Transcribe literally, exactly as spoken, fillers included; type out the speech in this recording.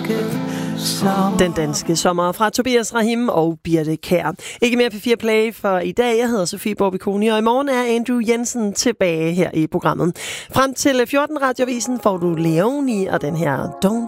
danske sommer. Den danske sommer fra Tobias Rahim og Birte Kjær. Ikke mere P fire Play for i dag. Jeg hedder Sofie Borbikoni, og i morgen er Andrew Jensen tilbage her i programmet. Frem til fjorten Radioavisen får du Leonie og den her Don't